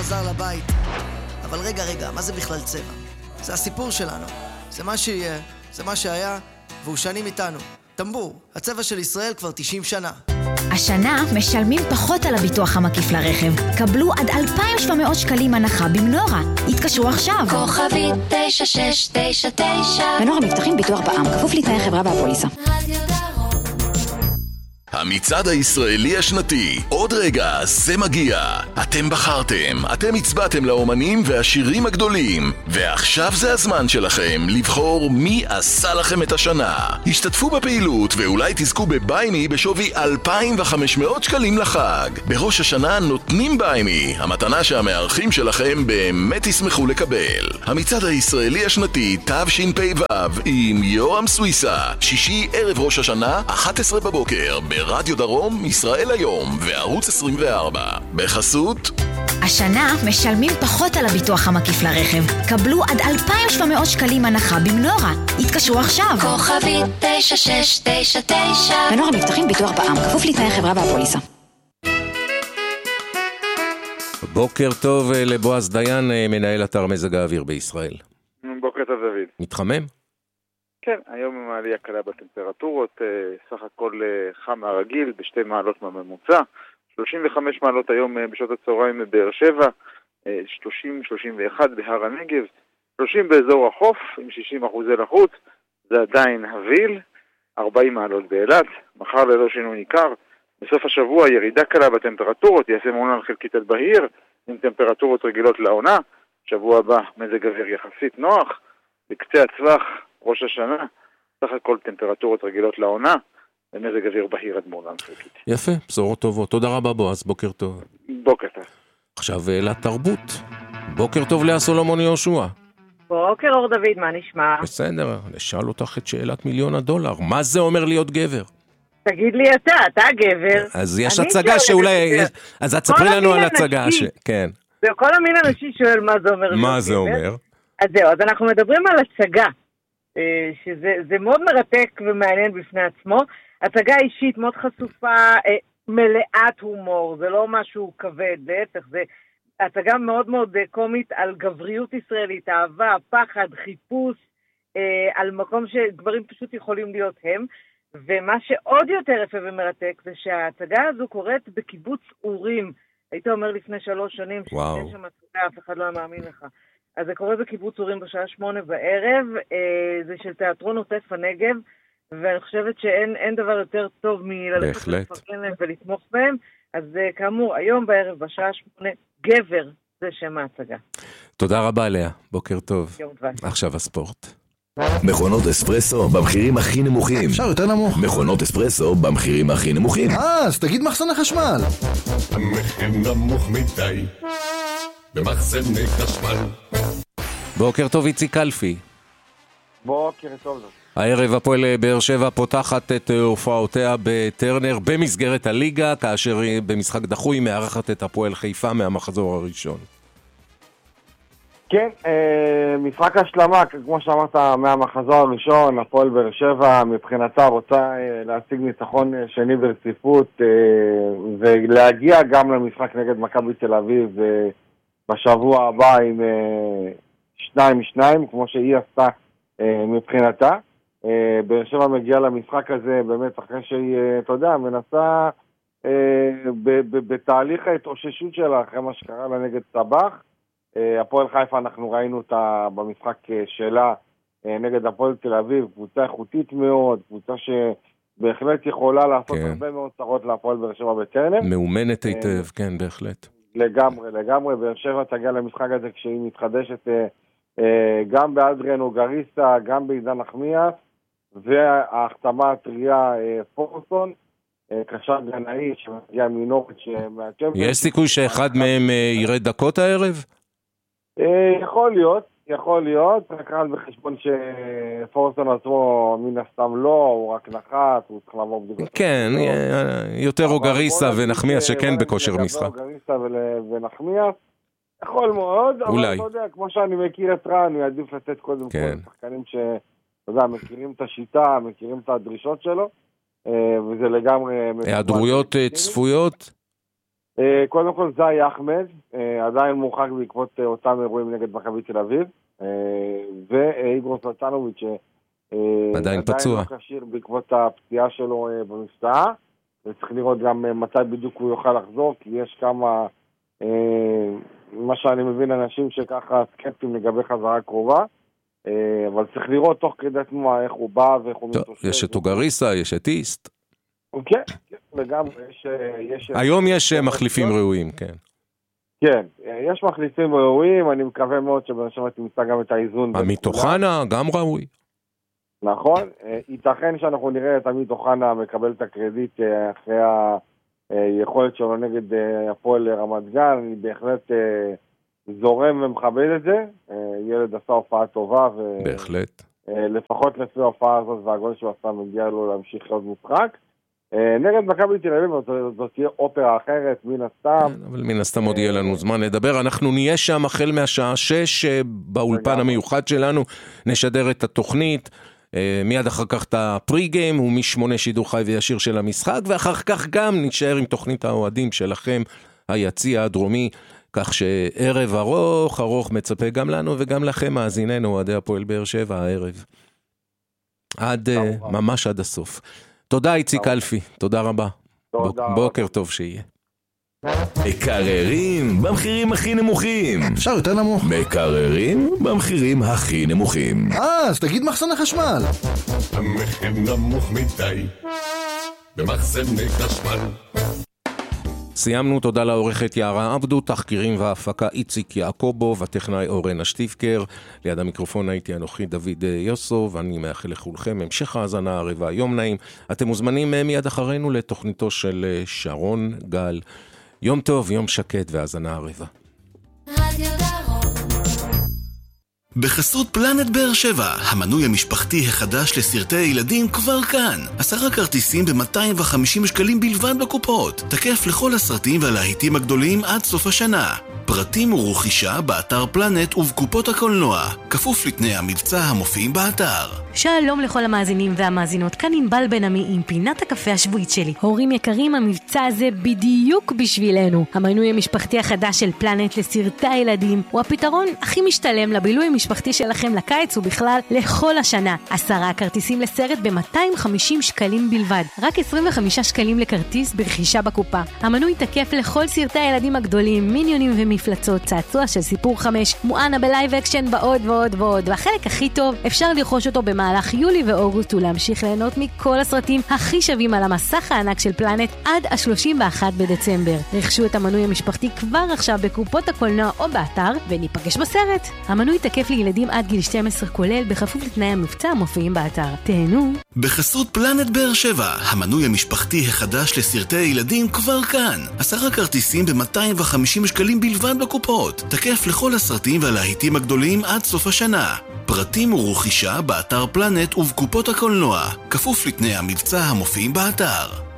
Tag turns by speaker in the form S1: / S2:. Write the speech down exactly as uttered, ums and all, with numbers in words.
S1: חזר לבית. אבל רגע, רגע, מה זה בכלל צבע? זה הסיפור שלנו. זה מה שיהיה, זה מה שהיה, והוא שנים איתנו. טמבור, הצבע של ישראל כבר תשעים שנה.
S2: השנה משלמים פחות על הביטוח המקיף לרכב. קבלו עד אלפיים ושבע מאות שקלים הנחה במנורה. התקשרו עכשיו.
S3: כוכבית תשע שש תשע תשע.
S2: מנורה מבטחים ביטוח בע"מ, כפוף לתנאי החברה והפוליסה.
S4: המצעד הישראלי השנתי, עוד רגע זה מגיע. אתם בחרתם, אתם הצבעתם לאומנים והשירים הגדולים, ועכשיו זה הזמן שלכם לבחור מי עשה לכם את השנה. השתתפו בפעילות ואולי תזכו בביימי בשווי אלפיים וחמש מאות שקלים לחג. בראש השנה נותנים ביימי, המתנה שהמארחים שלכם באמת ישמחו לקבל. המצעד הישראלי השנתי תשפ"ו עם יורם סוויסה, שישי ערב ראש השנה, אחת עשרה בבוקר, ברדיו דרום, ישראל היום וערוץ עשרים וארבע. בחסות
S2: השנה משלמים פחות על הביטוח המקיף לרכב. קבלו עד אלפיים ושבע מאות שקלים הנחה במנורה. התקשרו עכשיו.
S3: כוכבית תשע שש תשע תשע.
S2: מנורה מבטחים ביטוח בע"מ, כפוף לתנאי החברה והפוליסה.
S5: בוקר טוב לבועז דיין, מנהל אתר מזג האוויר בישראל.
S6: בוקר טוב דוד.
S5: מתחמם?
S6: כן, היום עם העלייה קלה בטמפרטורות, סך הכל חם מהרגיל, בשתי מעלות מהממוצע, שלושים וחמש מעלות היום בשעות הצהריים בבאר שבע, שלושים שלושים ואחת בהר הנגב, שלושים באזור החוף עם שישים אחוזי לחות, זה עדיין הוויל, ארבעים מעלות באילת, מחר ללא שינוי ניכר, בסוף השבוע ירידה קלה בטמפרטורות, יעשה מעונן חלקית עד בהיר, עם טמפרטורות רגילות לעונה, שבוע הבא מזג אוויר יחסית נוח, בקצה הצווח ראש השנה, סך הכל טמפרטורות רגילות לעונה, ומזג אוויר בהיר עד מעונן חלקית.
S5: יפה, בשורות טובות. תודה רבה בועז, בוקר טוב.
S6: בוקר טוב.
S5: עכשיו לתרבות. בוקר טוב לאה סולומון יהושע.
S7: בוקר אור דוד, מה נשמע?
S5: בסדר, נשאל אותך את שאלת מיליון הדולר. מה זה אומר להיות גבר?
S7: תגיד לי אתה, אתה גבר.
S5: אז יש הצגה שאולי... אז את תספרי לנו על הצגה ש... כן.
S7: כל המין הנשי שואל מה זה אומר.
S5: מה זה אומר?
S7: אז זהו, אז אנחנו מדברים על הצגה. שזה מאוד מרתק ומעניין בפני עצמו. הצגה אישית מאוד חשופה, מלאת הומור, זה לא משהו כבד, להפך, זה הצגה מאוד מאוד קומית על גבריות ישראלית, אהבה, פחד, חיפוש, על מקום שגברים פשוט יכולים להיות הם, ומה שעוד יותר יפה ומרתק זה שההצגה הזו קורית בקיבוץ אורים, היית אומר לפני שלוש שנים, שיש שם הצגה, אף אחד לא מאמין לך. אז זה קורה בקיבוץ אורים בשעה שמונה בערב, זה של תיאטרון עוטף הנגב, ואני חושבת שאין אין דבר יותר טוב מללכת לפרגן להם ולתמוך בהם, אז כאמור, היום בערב בשעה שמונה, גבר, זה שם ההצגה.
S5: תודה רבה לאה, בוקר טוב.
S7: יום דבר.
S5: עכשיו הספורט.
S4: מכונות אספרסו במחירים הכי נמוכים.
S8: אפשר יותר נמוך.
S4: מכונות אספרסו במחירים הכי נמוכים.
S8: אה, אז תגיד מחסן החשמל.
S9: המחיר נמוך מדי במחסני חשמל.
S5: בוקר טוב איציק קלפי.
S6: בוקר טוב.
S5: הערב הפועל באר שבע פותחת את הופעותיה בטרנר במסגרת הליגה, כאשר במשחק דחוי מארחת את הפועל חיפה מהמחזור הראשון.
S10: כן, משחק השלמה, כמו שאמרת, מהמחזור הראשון, הפועל באר שבע מבחינתה רוצה להשיג ניצחון שני ברציפות ולהגיע גם למשחק נגד מכבי תל אביב בשבוע הבא עם שניים משניים, כמו שהיא עשתה מבחינתה. באר שבע מגיעה למשחק הזה באמת אחרי שהיא, אתה יודע, מנסה בתהליך ההתאוששות שלה אחרי מה שקרה לה נגד סבח. הפועל חיפה אנחנו ראינו אותה במשחק שלה נגד הפועל תל אביב, קבוצה איכותית מאוד, קבוצה שבהחלט יכולה לעשות כן. הרבה מאוד צרות להפועל באר שבע בטרנר.
S5: מאומנת היטב, כן, בהחלט.
S10: לגמרי, לגמרי. באר שבע תגיע למשחק הזה כשהיא מתחדשת גם באדריאן אוגריסה, גם בעידן נחמיאס, וההחתמה הטריה פורסון, קשר גנאי שמגיע מנוריץ' מהצ'מפיונס.
S5: יש סיכוי שאחד מהם ירד דקות הערב?
S10: יכול להיות, יכול להיות, רק על בחשבון שפורסון עצמו מן הסתם לא, הוא רק נחת, הוא צריך לעבור בדיוק.
S5: כן, יותר אוגריסה ונחמיאס שכן בכושר משחק.
S10: אוגריסה ונחמיאס, יכול מאוד, אבל אתה יודע, כמו שאני מכיר את רן, הוא יעדיף לתת קודם כל שחקנים שאתה יודע, מכירים את השיטה, מכירים את הדרישות שלו, וזה לגמרי...
S5: היעדרויות צפויות?
S10: קודם כל זי אחמד, עדיין מורחק בעקבות אותם אירועים נגד מכבי תל אביב, ואיגור סלטנוביץ'
S5: עדיין פצוע.
S10: לא כשיר בעקבות הפציעה שלו במבצע, וצריך לראות גם מתי בדיוק הוא יוכל לחזור, כי יש כמה, מה שאני מבין, אנשים שככה סקפטים לגבי חזרה קרובה, אבל צריך לראות תוך כדי תנועה איך הוא בא ואיך הוא מתושב.
S5: יש את אוגריסה, יש את איסט.
S10: כן, וגם יש...
S5: היום יש מחליפים ראויים, כן.
S10: כן, יש מחליפים ראויים, אני מקווה מאוד שבנשמה תמצא גם את האיזון.
S5: עמית אוחנה גם ראוי.
S10: נכון, ייתכן שאנחנו נראה את עמית אוחנה מקבל את הקרדיט אחרי היכולת שלו נגד הפועל רמת גן, אני בהחלט זורם ומכבד את זה, ילד עשה הופעה טובה,
S5: בהחלט.
S10: לפחות לפי ההופעה הזאת והגול שהוא עשה מגיע לו להמשיך להיות משחק. נגד מכבי תל אביב, זאת תהיה אופרה אחרת, מן הסתם.
S5: אבל מן הסתם עוד יהיה לנו זמן לדבר. אנחנו נהיה שם החל מהשעה שש באולפן המיוחד שלנו, נשדר את התוכנית, מיד אחר כך את הפרי-גיים, הוא משמונה שידור חי וישיר של המשחק, ואחר כך גם נשאר עם תוכנית האוהדים שלכם, היציע הדרומי, כך שערב ארוך ארוך מצפה גם לנו וגם לכם, מאזיננו, אוהדי הפועל באר שבע הערב. עד, ממש עד הסוף. תודה איציק אלפי, תודה רבה. בוקר טוב שיהיה.
S4: מקררים במחירים הכי נמוכים.
S8: אפשר יותר נמוך.
S4: מקררים במחירים הכי נמוכים.
S8: אה, אז תגיד מחסן החשמל.
S9: המחיר נמוך מדי במחסני חשמל.
S5: סיימנו, תודה לעורכת יערה עבדו, תחקירים והפקה איציק יעקובו, והטכנאי אורן אשטיפקר, ליד המיקרופון הייתי אנוכי דוד יוסו, ואני מאחל לכולכם המשך האזנה הרבה יום נעים. אתם מוזמנים מיד אחרינו לתוכניתו של שרון גל. יום טוב, יום שקט והאזנה הרבה.
S11: בחסות פלנט באר שבע, המנוי המשפחתי החדש לסרטי ילדים כבר כאן. עשרה כרטיסים ב-מאתיים וחמישים שקלים בלבד בקופות. תקף לכל הסרטים והלהיטים הגדולים עד סוף השנה. פרטים ורכישה באתר פלנט ובקופות הקולנוע. כפוף לתנאי המבצע המופיעים באתר.
S12: שלום לכל המאזינים והמאזינות, כאן ענבל בן עמי עם פינת הקפה השבועית שלי. הורים יקרים, המבצע הזה בדיוק בשבילנו. המנוי המשפחתי החדש של פלנט לסרטי הילדים הוא הפתרון הכי משתלם לבילוי המשפחתי שלכם לקיץ ובכלל לכל השנה. עשרה כרטיסים לסרט ב-מאתיים וחמישים שקלים בלבד. רק עשרים וחמישה שקלים לכרטיס ברכישה בקופה. המנוי תקף לכל סרטי הילדים הגדולים, מיניונים ומפלצות, צעצוע של סיפור חמש, מואנה בלייב אקשן ועוד ועוד ועוד. והחלק הכי טוב, אפשר לרכוש אותו במהלך יולי ואוגוסט ולהמשיך ליהנות מכל הסרטים הכי שווים על המסך הענק של פלנט עד ה-שלושים ואחד בדצמבר. רכשו את המנוי המשפחתי כבר עכשיו בקופות הקולנוע או באתר וניפגש בסרט. המנוי תקף לילדים עד גיל שתים עשרה כולל בכפוף לתנאי המבצע המופיעים באתר. תהנו.
S11: בחסות פלנט באר שבע, המנוי המשפחתי החדש לסרטי ילדים כבר כאן. עשרה כרטיסים ב-מאתיים וחמישים שקלים בלבד בקופות. תקף לכל הסרטים והלהיטים הגדולים עד סוף השנה. פרטים ורכישה באתר פלנט ובקופות הקולנוע. כפוף לתנאי המבצע המופיעים באתר.